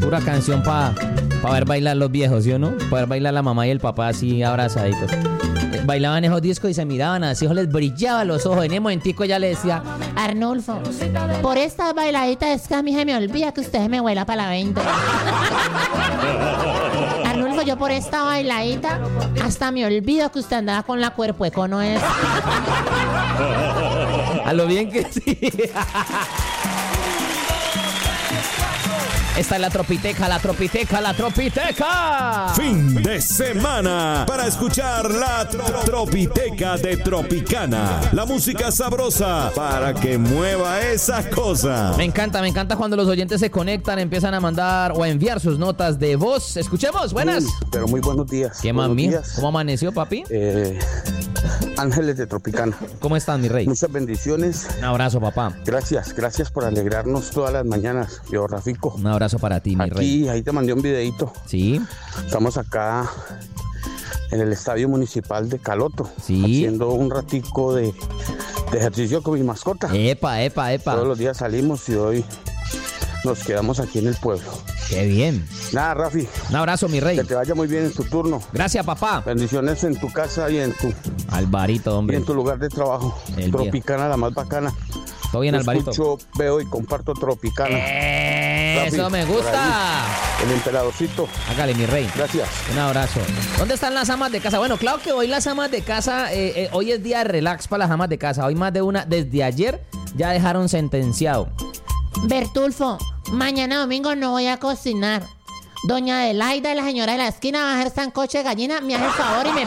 Pura canción para ver bailar los viejos, ¿sí o no? Para ver bailar la mamá y el papá así abrazaditos. Bailaban esos discos y se miraban así, les brillaban los ojos. En ese momentico ella le decía: Arnulfo, por esta bailadita es que a mí se me olvida que usted me vuela para la 20. Arnulfo, yo por esta bailadita hasta me olvido que usted andaba con la cuerpueco, ¿no es? A lo bien que sí. Esta es la Tropiteca, la Tropiteca, la Tropiteca. Fin de semana para escuchar la Tropiteca de Tropicana. La música sabrosa para que mueva esa cosa. Me encanta cuando los oyentes se conectan, empiezan a mandar o a enviar sus notas de voz. Escuchemos, buenas. Pero muy buenos días. ¿Qué más, mijo? ¿Cómo amaneció, papi? Ángeles de Tropicana. ¿Cómo están, mi rey? Muchas bendiciones. Un abrazo, papá. Gracias por alegrarnos todas las mañanas. Yo, Rafico. Un abrazo para ti, mi rey. Ahí te mandé un videito. Sí. Estamos acá en el estadio municipal de Caloto. Sí. Haciendo un ratico de ejercicio con mi mascota. Epa. Todos los días salimos y hoy nos quedamos aquí en el pueblo. Qué bien. Nada, Rafi. Un abrazo, mi rey. Que te vaya muy bien en tu turno. Gracias, papá. Bendiciones en tu casa y en tu... Alvarito, hombre. Y en tu lugar de trabajo. Tropicana, la más bacana. Todo bien, Alvarito. Escucho, veo y comparto Tropicana. Rafi, eso me gusta. El emperadorcito. Hágale, mi rey. Gracias. Un abrazo. ¿Dónde están las amas de casa? Bueno, claro que hoy las amas de casa, hoy es día de relax para las amas de casa. Hoy más de una, desde ayer, ya dejaron sentenciado. Bertulfo, mañana domingo no voy a cocinar. Doña Adelaida, la señora de la esquina, va a hacer sancoche de gallina, me hace el favor y me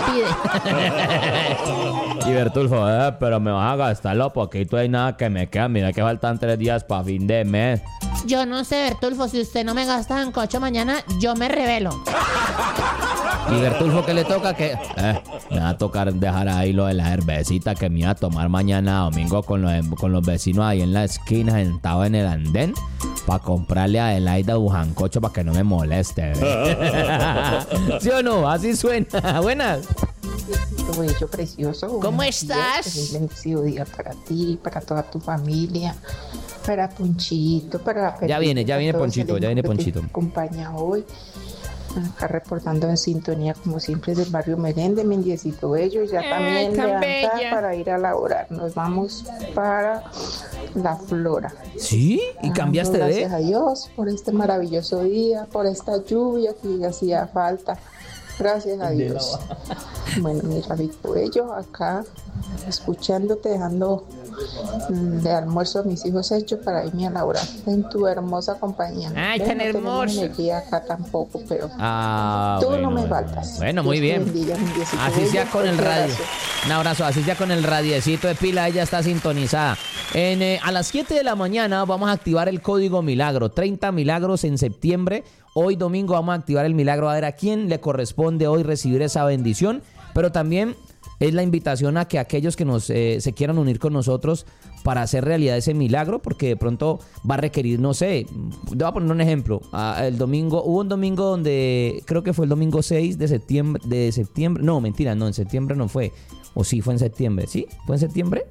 pide. Y Bertulfo, pero me vas a gastar lo poquito, hay nada que me queda. Mira que faltan 3 días para fin de mes. Yo no sé, Bertulfo, si usted no me gasta sancoche mañana, yo me revelo. Y Bertulfo, ¿qué le toca? Que me va a tocar dejar ahí lo de la cervecita que me iba a tomar mañana domingo con los vecinos ahí en la esquina, sentado en el andén, para comprarle a Adelaida bujancocho para que no me moleste. ¿Sí o no? Así suena. Buenas. Bello, precioso. ¿Cómo estás? Feliz bendecido día para ti, para toda tu familia, para Ponchito, para la Ya viene Ponchito, ya viene Ponchito. Te acompaña hoy. Acá reportando en sintonía como siempre del barrio Merende, mi indiecito bello, ya también levantar para ir a laborar. Nos vamos para La Flora. ¿Sí? ¿Y cambiaste de? Gracias a Dios por este maravilloso día, por esta lluvia que hacía falta. Gracias a Dios. Bueno, mi Rafito bello, acá escuchándote, dejando de almuerzo a mis hijos hechos para irme a laborar en tu hermosa compañía. Ay, tan hermoso. Energía acá tampoco, pero tú bueno, no me faltas. Bueno, muy bien. Así sea con el radio. Un abrazo, así sea con el radiecito de pila, ella está sintonizada. A las 7 de la mañana vamos a activar el código milagro, 30 milagros en septiembre. Hoy domingo vamos a activar el milagro, a ver a quién le corresponde hoy recibir esa bendición, pero también es la invitación a que aquellos que se quieran unir con nosotros para hacer realidad ese milagro, porque de pronto va a requerir, no sé, te voy a poner un ejemplo. Hubo un domingo donde, creo que fue el domingo 6 de septiembre, no, mentira, no, en septiembre no fue, o sí, fue en septiembre, ¿sí? ¿Fue en septiembre?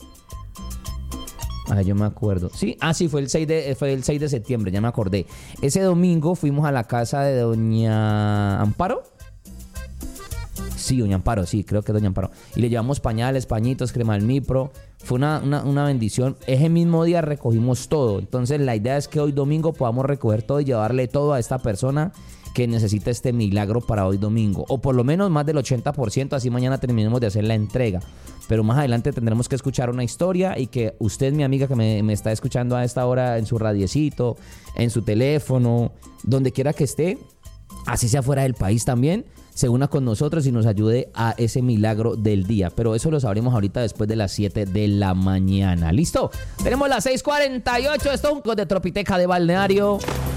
Yo me acuerdo. Sí, sí, fue el 6 de septiembre, ya me acordé. Ese domingo fuimos a la casa de doña Amparo. Sí, doña Amparo, sí, creo que es doña Amparo. Y le llevamos pañales, pañitos, crema del Mipro. Fue una bendición. Ese mismo día recogimos todo. Entonces la idea es que hoy domingo podamos recoger todo y llevarle todo a esta persona que necesita este milagro para hoy domingo. O por lo menos más del 80%, así mañana terminemos de hacer la entrega. Pero más adelante tendremos que escuchar una historia y que usted, mi amiga que me está escuchando a esta hora en su radiecito, en su teléfono, donde quiera que esté, así sea fuera del país también, se una con nosotros y nos ayude a ese milagro del día. Pero eso lo sabremos ahorita después de las 7 de la mañana. ¿Listo? Tenemos las 6:48. Esto es un de Tropiteca de Balneario.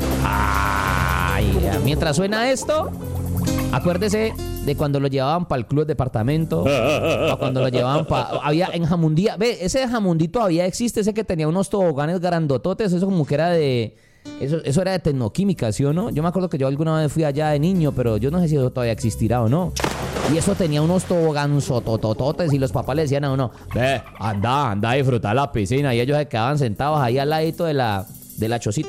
Mientras suena esto, acuérdese de cuando lo llevaban para el club de departamento, o cuando lo llevaban había en Jamundía, ese Jamundí todavía existe, ese que tenía unos toboganes grandototes, eso como que era de... Eso era de Tecnoquímica, ¿sí o no? Yo me acuerdo que yo alguna vez fui allá de niño, pero yo no sé si eso todavía existirá o no. Y eso tenía unos toboganzotototes y los papás le decían a uno, anda a disfrutar la piscina, y ellos se quedaban sentados ahí al ladito de la chocita.